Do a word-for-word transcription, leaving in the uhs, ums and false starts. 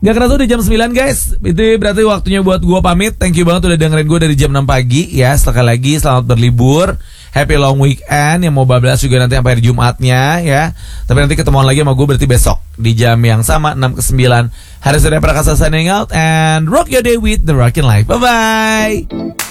Gak kerasa udah jam sembilan guys. Itu berarti waktunya buat gue pamit. Thank you banget udah dengerin gue dari jam enam pagi ya. Sekali lagi selamat berlibur. Happy long weekend. Yang mau bablas juga nanti sampai hari Jumatnya ya. Tapi nanti ketemuan lagi sama gue berarti besok di jam yang sama enam ke sembilan. Haris Surya Prakasa signing out and rock your day with the Rockin' Life. Bye bye.